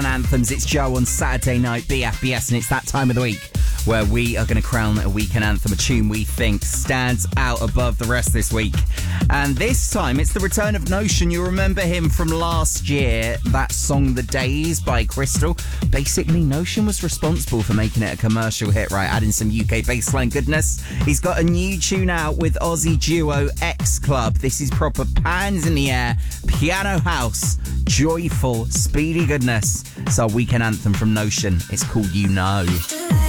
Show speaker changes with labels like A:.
A: on Anthems. It's Joe on Saturday night, BFBS, and it's that time of the week where we are going to crown a weekend anthem, a tune we think stands out above the rest this week. And this time, it's the return of Notion. You remember him from last year, that song The Days by Crystal. Basically, Notion was responsible for making it a commercial hit, right? Adding some UK bassline goodness. He's got a new tune out with Aussie duo X Club. This is proper pans in the air, piano house, joyful, speedy goodness. It's our weekend anthem from Notion. It's called You Know.